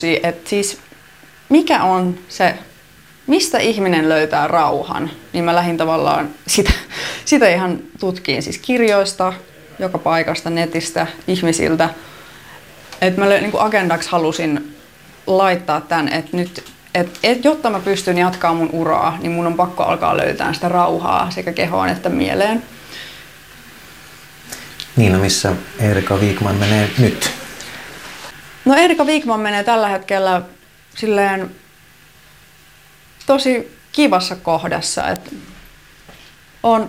että siis mikä on se, mistä ihminen löytää rauhan, niin mä lähdin tavallaan sitä ihan tutkiin siis kirjoista, joka paikasta, netistä, ihmisiltä. Että mä niin kuin agendaksi halusin laittaa tämän, että nyt, jotta mä pystyn jatkaa mun uraa, niin mun on pakko alkaa löytää sitä rauhaa sekä kehoon että mieleen. Niin, no missä Erika Wigman menee nyt? No Erika Wigman menee tällä hetkellä silleen tosi kivassa kohdassa, että on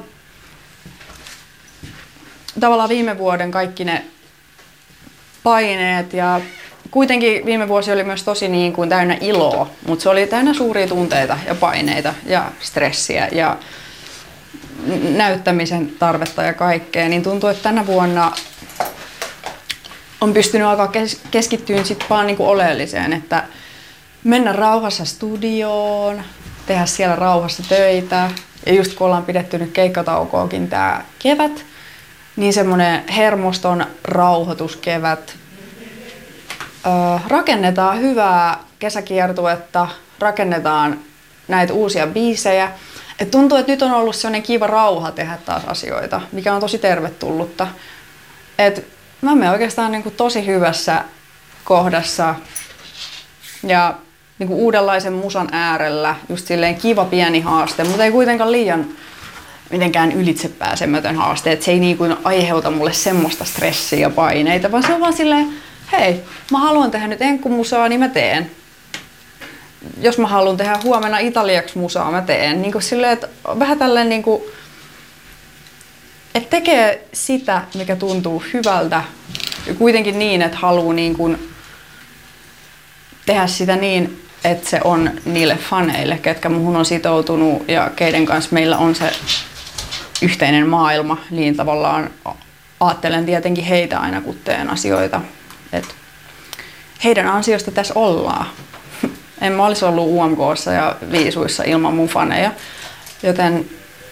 tavallaan viime vuoden kaikki ne paineet ja kuitenkin viime vuosi oli myös tosi niin kuin täynnä iloa, mutta se oli täynnä suuria tunteita ja paineita ja stressiä ja näyttämisen tarvetta ja kaikkea, niin tuntuu, että tänä vuonna on pystynyt alkaa keskittyä sitten vaan niin kuin oleelliseen, että mennä rauhassa studioon, tehdä siellä rauhassa töitä ja just kun ollaan pidetty nyt keikkataukoakin tää kevät, niin semmoinen hermoston rauhoituskevät. Rakennetaan hyvää kesäkiertuetta, rakennetaan näitä uusia biisejä. Et tuntuu, että nyt on ollut sellainen kiva rauha tehdä taas asioita, mikä on tosi tervetullutta. Et mä menen oikeastaan niin kuin tosi hyvässä kohdassa ja niin kuin uudenlaisen musan äärellä, just silleen kiva pieni haaste, mutta ei kuitenkaan liian mitenkään ylitsepääsemätön haaste, että se ei niin kuin aiheuta mulle semmoista stressiä ja paineita, vaan se on vaan silleen, hei, mä haluan tehdä nyt enkkumusaa, niin mä teen. Jos mä haluan tehdä huomenna italiaksi musaa, mä teen. Niin kuin silleen, että vähän tälleen niin kuin, että tekee sitä, mikä tuntuu hyvältä, ja kuitenkin niin, että haluaa niin kuin tehdä sitä niin, että se on niille faneille, ketkä muhun on sitoutunut ja keiden kanssa meillä on se yhteinen maailma, niin tavallaan ajattelen tietenkin heitä aina, kun teen asioita. Et heidän ansiosta tässä ollaan. En mä olisi ollut UMK:ssa ja Viisuissa ilman mun faneja, joten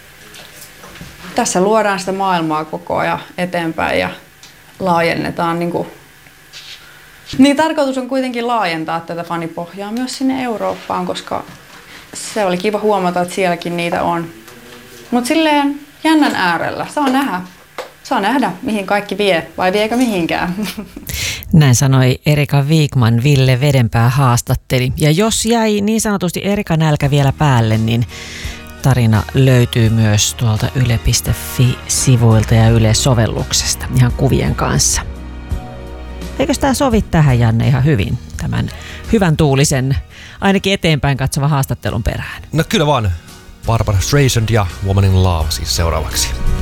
tässä luodaan sitä maailmaa koko ajan eteenpäin ja laajennetaan. Niin tarkoitus on kuitenkin laajentaa tätä fanipohjaa myös sinne Eurooppaan, koska se oli kiva huomata, että sielläkin niitä on. Mutta silleen jännän äärellä. Saa nähdä, mihin kaikki vie, vai viekö mihinkään. Näin sanoi Erika Wigman, Ville Vedenpää haastatteli. Ja jos jäi niin sanotusti Erika nälkä vielä päälle, niin tarina löytyy myös tuolta yle.fi-sivuilta ja Yle-sovelluksesta ihan kuvien kanssa. Eikös tämä sovi tähän, Janne, ihan hyvin, tämän hyvän tuulisen, ainakin eteenpäin katsova haastattelun perään? No kyllä vaan. Barbra Streisand ja Woman in Love siis seuraavaksi.